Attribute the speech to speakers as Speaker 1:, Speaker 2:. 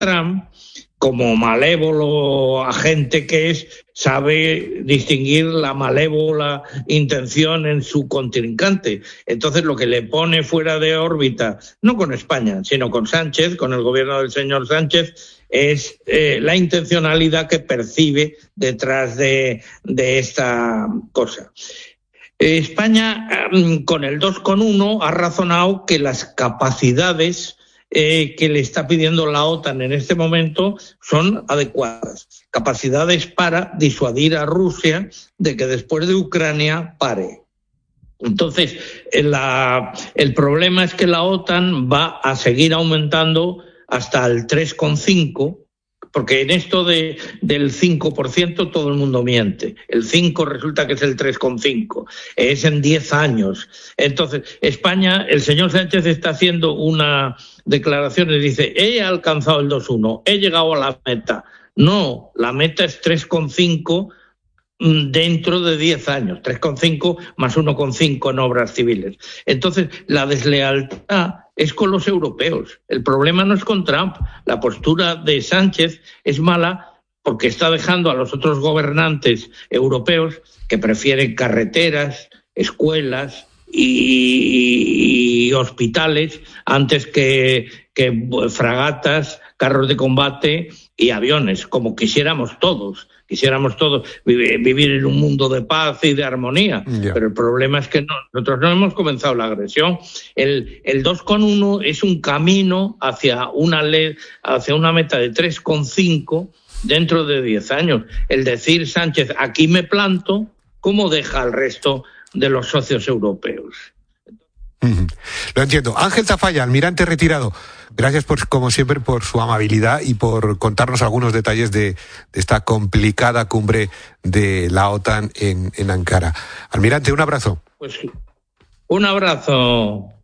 Speaker 1: Trump, como malévolo agente que es, sabe distinguir la malévola intención en su contrincante. Entonces, lo que le pone fuera de órbita, no con España, sino con Sánchez, con el gobierno del señor Sánchez, es la intencionalidad que percibe detrás de esta cosa. España, con el 2,1, ha razonado que las capacidades que le está pidiendo la OTAN en este momento son adecuadas. Capacidades para disuadir a Rusia de que después de Ucrania pare. Entonces, el problema es que la OTAN va a seguir aumentando hasta el 3,5%, porque en esto del 5% todo el mundo miente. El 5 resulta que es el 3,5. Es en 10 años. Entonces, España, el señor Sánchez está haciendo una declaración y dice, he alcanzado el 2,1, he llegado a la meta. No, la meta es 3,5 dentro de 10 años. 3,5 más 1,5 en obras civiles. Entonces, la deslealtad es con los europeos. El problema no es con Trump. La postura de Sánchez es mala porque está dejando a los otros gobernantes europeos que prefieren carreteras, escuelas y hospitales antes que fragatas, carros de combate y aviones, como quisiéramos todos. Quisiéramos todos vivir en un mundo de paz y de armonía, pero el problema es que nosotros no hemos comenzado la agresión. El 2,1 es un camino hacia una meta de 3,5 dentro de 10 años. El decir, Sánchez, aquí me planto, ¿cómo deja al resto de los socios europeos?
Speaker 2: Lo entiendo. Ángel Tafalla, almirante retirado. Gracias, como siempre, por su amabilidad y por contarnos algunos detalles de esta complicada cumbre de la OTAN en Ankara. Almirante, un abrazo.
Speaker 1: Pues un abrazo.